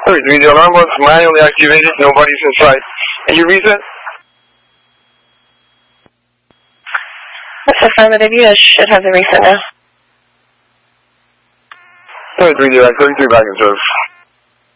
33, the alarm was manually activated, nobody's inside. And your reason? That's affirmative. You should have the reset now. 33, 33 back in service.